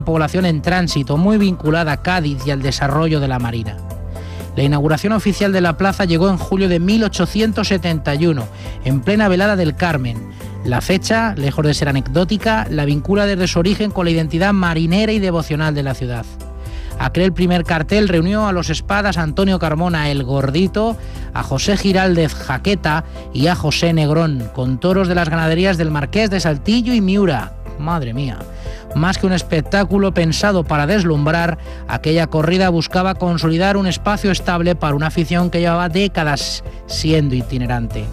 población en tránsito, muy vinculada a Cádiz y al desarrollo de la marina. La inauguración oficial de la plaza llegó en julio de 1871, en plena velada del Carmen. La fecha, lejos de ser anecdótica, la vincula desde su origen con la identidad marinera y devocional de la ciudad. Aquel primer cartel reunió a los espadas Antonio Carmona el Gordito, a José Giraldez Jaqueta y a José Negrón, con toros de las ganaderías del Marqués de Saltillo y Miura. Madre mía. Más que un espectáculo pensado para deslumbrar, aquella corrida buscaba consolidar un espacio estable para una afición que llevaba décadas siendo itinerante.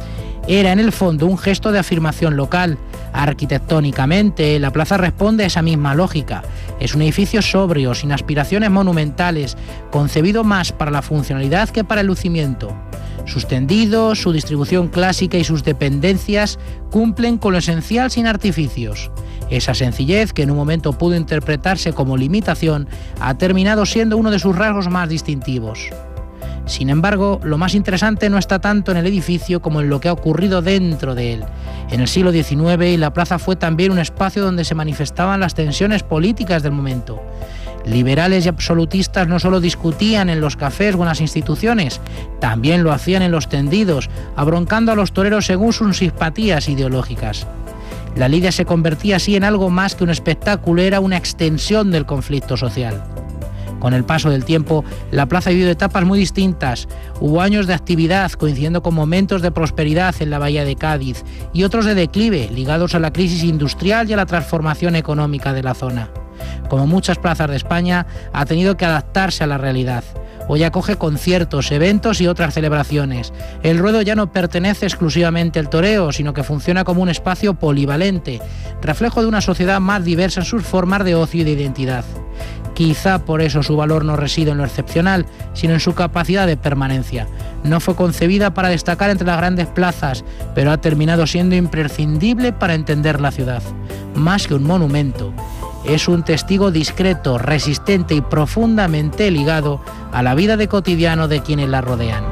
Era en el fondo un gesto de afirmación local. Arquitectónicamente, la plaza responde a esa misma lógica. Es un edificio sobrio, sin aspiraciones monumentales, concebido más para la funcionalidad que para el lucimiento. Sus tendidos, su distribución clásica y sus dependencias cumplen con lo esencial sin artificios. Esa sencillez, que en un momento pudo interpretarse como limitación, ha terminado siendo uno de sus rasgos más distintivos. Sin embargo, lo más interesante no está tanto en el edificio como en lo que ha ocurrido dentro de él. En el siglo XIX, la plaza fue también un espacio donde se manifestaban las tensiones políticas del momento. Liberales y absolutistas no solo discutían en los cafés o en las instituciones, también lo hacían en los tendidos, abroncando a los toreros según sus simpatías ideológicas. La lidia se convertía así en algo más que un espectáculo, era una extensión del conflicto social. Con el paso del tiempo, la plaza ha vivido etapas muy distintas. Hubo años de actividad, coincidiendo con momentos de prosperidad en la bahía de Cádiz, y otros de declive, ligados a la crisis industrial y a la transformación económica de la zona. Como muchas plazas de España, ha tenido que adaptarse a la realidad. Hoy acoge conciertos, eventos y otras celebraciones. El ruedo ya no pertenece exclusivamente al toreo, sino que funciona como un espacio polivalente, reflejo de una sociedad más diversa en sus formas de ocio y de identidad. Quizá por eso su valor no reside en lo excepcional, sino en su capacidad de permanencia. No fue concebida para destacar entre las grandes plazas, pero ha terminado siendo imprescindible para entender la ciudad. Más que un monumento, es un testigo discreto, resistente y profundamente ligado a la vida de cotidiano de quienes la rodean.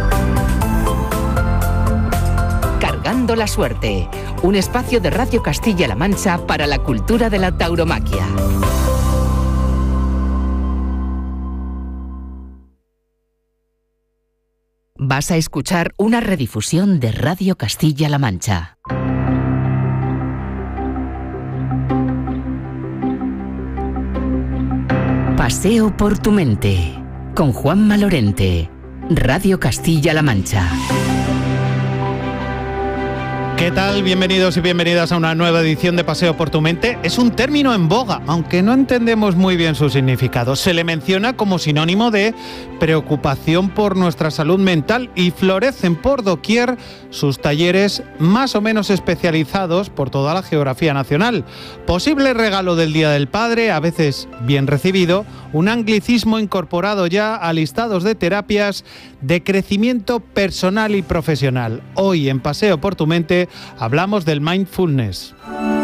Cargando la suerte, un espacio de Radio Castilla-La Mancha para la cultura de la tauromaquia. Vas a escuchar una redifusión de Radio Castilla-La Mancha. Paseo por tu mente, con Juanma Lorente, Radio Castilla-La Mancha. ¿Qué tal? Bienvenidos y bienvenidas a una nueva edición de Paseo por tu mente. Es un término en boga, aunque no entendemos muy bien su significado. Se le menciona como sinónimo de preocupación por nuestra salud mental y florecen por doquier sus talleres más o menos especializados por toda la geografía nacional. Posible regalo del Día del Padre, a veces bien recibido, un anglicismo incorporado ya a listados de terapias de crecimiento personal y profesional. Hoy en Paseo por tu mente hablamos del mindfulness.